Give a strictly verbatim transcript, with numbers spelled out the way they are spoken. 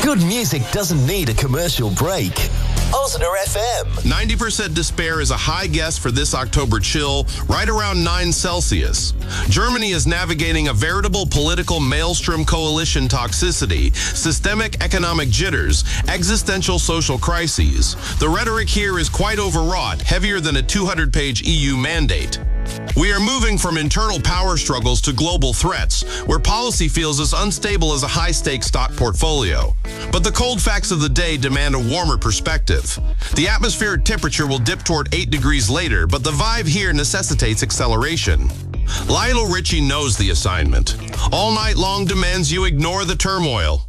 Good music doesn't need a commercial break. Ozner F M. ninety percent despair is a high guess for this October chill, right around nine Celsius. Germany is navigating a veritable political maelstrom coalition toxicity, systemic economic jitters, existential social crises. The rhetoric here is quite overwrought, heavier than a two hundred page E U mandate. We are moving from internal power struggles to global threats, where policy feels as unstable as a high-stakes stock portfolio. But the cold facts of the day demand a warmer perspective. The atmospheric temperature will dip toward eight degrees later, but the vibe here necessitates acceleration. Lionel Richie knows the assignment. All night long demands you ignore the turmoil.